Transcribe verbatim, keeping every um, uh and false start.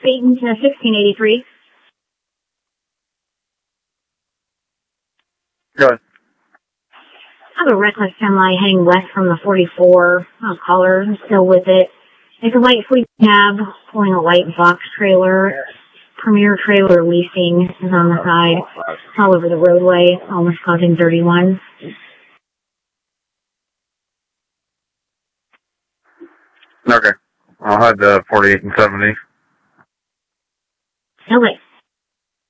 Peyton to sixteen eighty-three. Go ahead. I have a reckless semi heading west from the forty-four. I'll call her. I'm still with it. It's a white fleet cab pulling a white box trailer. Premier Trailer Leasing is on the side. It's all over the roadway, almost causing thirty-one. Okay. I'll head to forty-eight and seventy. Still it.